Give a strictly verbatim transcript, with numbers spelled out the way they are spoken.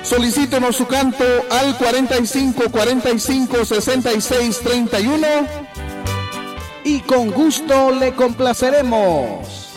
Solicítenos su canto al cuarenta y cinco, cuarenta y cinco, sesenta y seis, treinta y uno y con gusto le complaceremos.